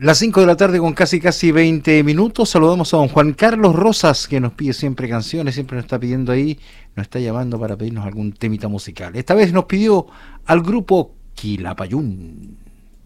Las 5 de la tarde con casi 20 minutos. Saludamos a don Juan Carlos Rosas, que nos pide siempre canciones, siempre nos está pidiendo ahí, nos está llamando para pedirnos algún temita musical. Esta vez nos pidió al grupo Quilapayún.